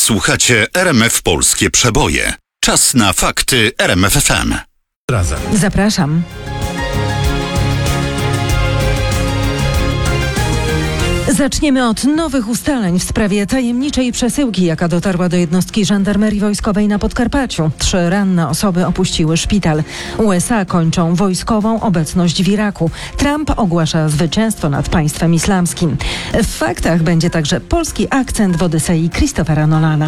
Słuchacie RMF Polskie Przeboje. Czas na fakty RMF FM. Razem. Zapraszam. Zaczniemy od nowych ustaleń w sprawie tajemniczej przesyłki, jaka dotarła do jednostki żandarmerii wojskowej na Podkarpaciu. 3 ranne osoby opuściły szpital. USA kończą wojskową obecność w Iraku. Trump ogłasza zwycięstwo nad państwem islamskim. W faktach będzie także polski akcent w Odysei Christophera Nolana.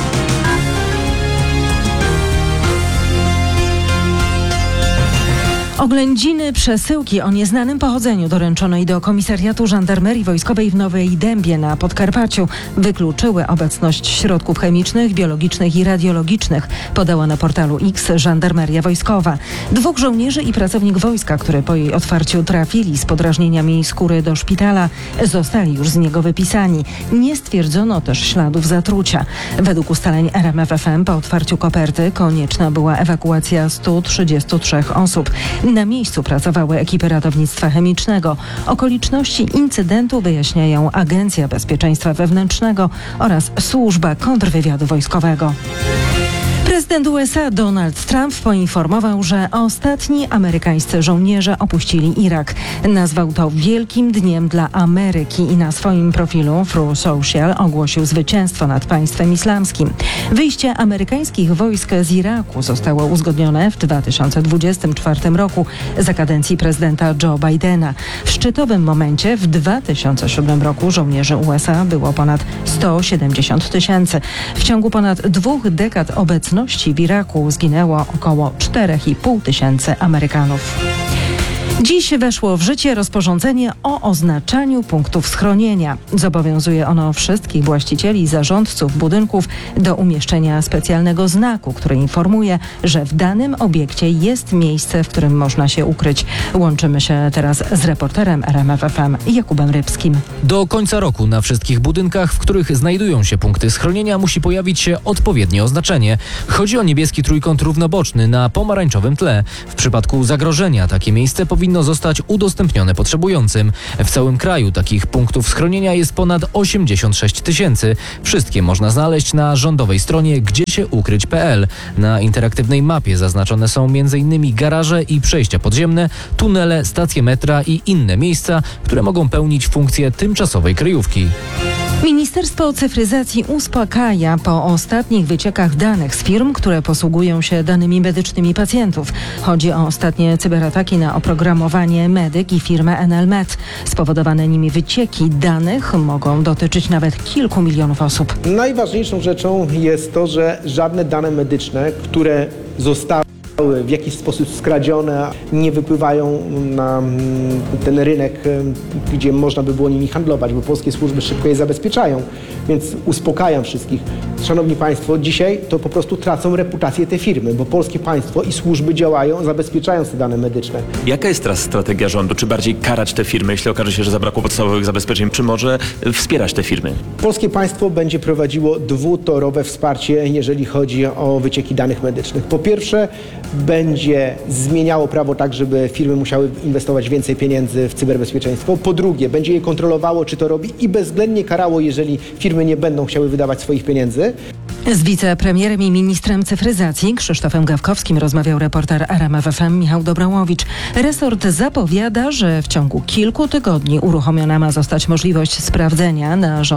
Oględziny przesyłki o nieznanym pochodzeniu doręczonej do komisariatu żandarmerii wojskowej w Nowej Dębie na Podkarpaciu wykluczyły obecność środków chemicznych, biologicznych i radiologicznych, podała na portalu X Żandarmeria Wojskowa. 2 żołnierzy i pracownik wojska, które po jej otwarciu trafili z podrażnieniami skóry do szpitala, zostali już z niego wypisani. Nie stwierdzono też śladów zatrucia. Według ustaleń RMF FM po otwarciu koperty konieczna była ewakuacja 133 osób. Na miejscu pracowały ekipy ratownictwa chemicznego. Okoliczności incydentu wyjaśniają Agencja Bezpieczeństwa Wewnętrznego oraz Służba Kontrwywiadu Wojskowego. Prezydent USA Donald Trump poinformował, że ostatni amerykańscy żołnierze opuścili Irak. Nazwał to wielkim dniem dla Ameryki i na swoim profilu Truth Social ogłosił zwycięstwo nad państwem islamskim. Wyjście amerykańskich wojsk z Iraku zostało uzgodnione w 2024 roku za kadencji prezydenta Joe Bidena. W szczytowym momencie w 2007 roku żołnierzy USA było ponad 170 000. W ciągu ponad 2 dekad obecności w Iraku zginęło około 4,5 tysiąca Amerykanów. Dziś weszło w życie rozporządzenie o oznaczaniu punktów schronienia. Zobowiązuje ono wszystkich właścicieli i zarządców budynków do umieszczenia specjalnego znaku, który informuje, że w danym obiekcie jest miejsce, w którym można się ukryć. Łączymy się teraz z reporterem RMF FM Jakubem Rybskim. Do końca roku na wszystkich budynkach, w których znajdują się punkty schronienia, musi pojawić się odpowiednie oznaczenie. Chodzi o niebieski trójkąt równoboczny na pomarańczowym tle. W przypadku zagrożenia takie miejsce powinno zostać udostępnione potrzebującym. W całym kraju takich punktów schronienia jest ponad 86 000. Wszystkie można znaleźć na rządowej stronie gdziesieukryć.pl. Na interaktywnej mapie zaznaczone są m.in. garaże i przejścia podziemne, tunele, stacje metra i inne miejsca, które mogą pełnić funkcję tymczasowej kryjówki. Ministerstwo Cyfryzacji uspokaja po ostatnich wyciekach danych z firm, które posługują się danymi medycznymi pacjentów. Chodzi o ostatnie cyberataki na oprogramowanie Medyk i firmę NLMed. Spowodowane nimi wycieki danych mogą dotyczyć nawet kilku milionów osób. Najważniejszą rzeczą jest to, że żadne dane medyczne, które zostały w jakiś sposób skradzione, nie wypływają na ten rynek, gdzie można by było nimi handlować, bo polskie służby szybko je zabezpieczają. Więc uspokajam wszystkich. Szanowni Państwo, dzisiaj to po prostu tracą reputację te firmy, bo polskie państwo i służby działają, zabezpieczając te dane medyczne. Jaka jest teraz strategia rządu? Czy bardziej karać te firmy, jeśli okaże się, że zabrakło podstawowych zabezpieczeń, czy może wspierać te firmy? Polskie państwo będzie prowadziło dwutorowe wsparcie, jeżeli chodzi o wycieki danych medycznych. Po pierwsze, będzie zmieniało prawo tak, żeby firmy musiały inwestować więcej pieniędzy w cyberbezpieczeństwo. Po drugie, będzie je kontrolowało, czy to robi i bezwzględnie karało, jeżeli firmy nie będą chciały wydawać swoich pieniędzy. Z wicepremierem i ministrem cyfryzacji Krzysztofem Gawkowskim rozmawiał reporter RMF FM Michał Dobrałowicz. Resort zapowiada, że w ciągu kilku tygodni uruchomiona ma zostać możliwość sprawdzenia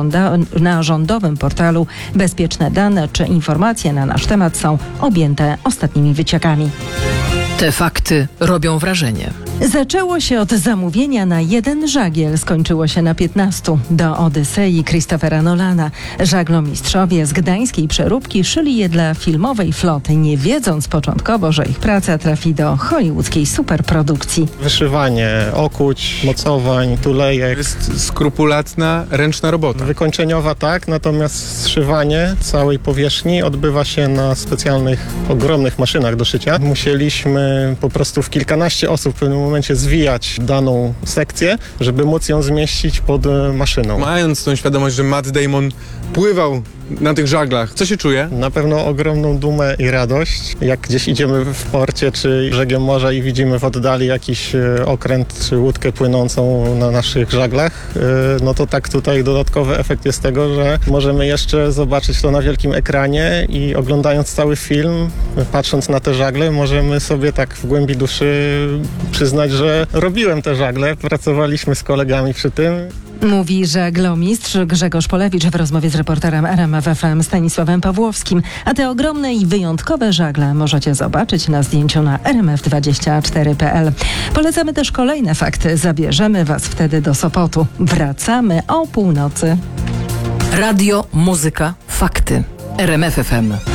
na rządowym portalu bezpieczne dane, czy informacje na nasz temat są objęte ostatnimi wyciekami. Te fakty robią wrażenie. Zaczęło się od zamówienia na 1 żagiel, skończyło się na 15. Do Odysei Christophera Nolana. Żaglomistrzowie z gdańskiej przeróbki szyli je dla filmowej floty, nie wiedząc początkowo, że ich praca trafi do hollywoodzkiej superprodukcji. Wyszywanie okuć, mocowań, tulejek. Jest skrupulatna, ręczna robota. Wykończeniowa tak, natomiast zszywanie całej powierzchni odbywa się na specjalnych, ogromnych maszynach do szycia. Musieliśmy po prostu w kilkanaście osób w pewnym momencie momencie zwijać daną sekcję, żeby móc ją zmieścić pod maszyną. Mając tą świadomość, że Matt Damon pływał na tych żaglach, co się czuje? Na pewno ogromną dumę i radość. Jak gdzieś idziemy w porcie czy brzegiem morza i widzimy w oddali jakiś okręt czy łódkę płynącą na naszych żaglach, no to tak tutaj dodatkowy efekt jest tego, że możemy jeszcze zobaczyć to na wielkim ekranie i oglądając cały film, patrząc na te żagle, możemy sobie tak w głębi duszy przyznać, że robiłem te żagle, pracowaliśmy z kolegami przy tym. Mówi żaglomistrz Grzegorz Polewicz w rozmowie z reporterem RMF FM Stanisławem Pawłowskim. A te ogromne i wyjątkowe żagle możecie zobaczyć na zdjęciu na rmf24.pl. Polecamy też kolejne fakty. Zabierzemy Was wtedy do Sopotu. Wracamy o północy. Radio, muzyka, fakty. RMF FM.